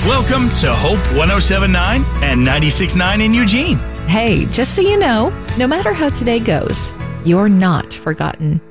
Welcome to Hope 107.9 and 96.9 in Eugene. Hey, just so you know, no matter how today goes, you're not forgotten.